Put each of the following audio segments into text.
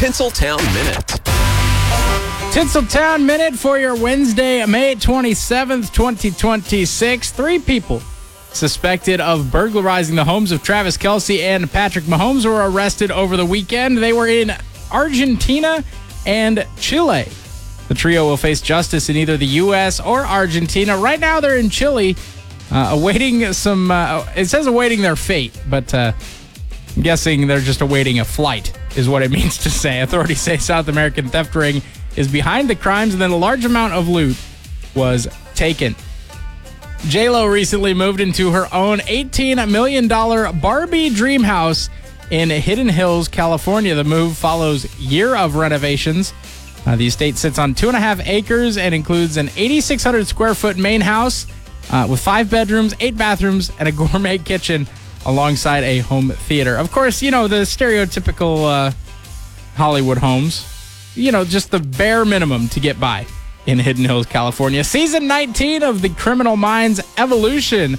Tinseltown Minute. Tinseltown Minute for your Wednesday, May 27th, 2026. 3 people suspected of burglarizing the homes of Travis Kelce and Patrick Mahomes were arrested over the weekend. They were in Argentina and Chile. The trio will face justice in either the U.S. or Argentina. Right now, they're in Chile, awaiting some, it says awaiting their fate, but I'm guessing they're just awaiting a flight, is what it means to say. Authorities say South American theft ring is behind the crimes, and then a large amount of loot was taken. J-Lo recently moved into her own $18 million Barbie dream house in Hidden Hills, California. The move follows a year of renovations. The estate sits on 2.5 acres and includes an 8,600 square foot main house with 5 bedrooms, 8 bathrooms, and a gourmet kitchen alongside a home theater. Of course, you know, the stereotypical Hollywood homes. You know, just the bare minimum to get by in Hidden Hills, California. Season 19 of the Criminal Minds Evolution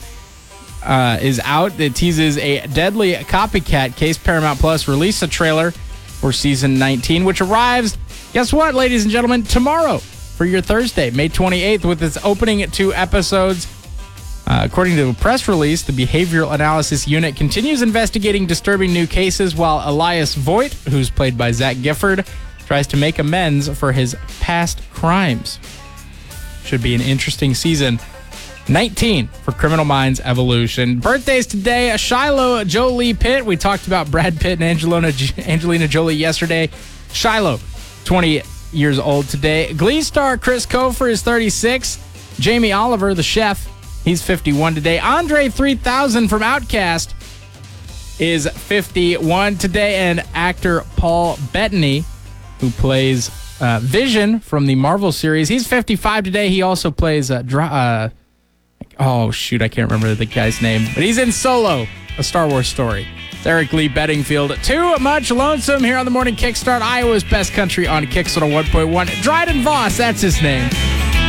is out. It teases a deadly copycat case. Paramount Plus released a trailer for Season 19, which arrives, guess what, ladies and gentlemen, tomorrow for your Thursday, May 28th, with its opening 2 episodes. According to a press release, the Behavioral Analysis Unit continues investigating disturbing new cases while Elias Voigt, who's played by Zach Gifford, tries to make amends for his past crimes. Should be an interesting season 19 for Criminal Minds Evolution. Birthdays today, Shiloh Jolie Pitt. We talked about Brad Pitt and Angelina Jolie yesterday. Shiloh, 20 years old today. Glee star Chris Colfer is 36. Jamie Oliver, the chef, he's 51 today. Andre 3000 from Outkast is 51 today. And actor Paul Bettany, who plays Vision from the Marvel series, he's 55 today. He also plays I can't remember the guy's name, but he's in Solo, a Star Wars story. It's Eric Lee Bedingfield. Too much lonesome here on the Morning Kickstart, Iowa's best country on Kickstart 1.1. Dryden Voss, that's his name.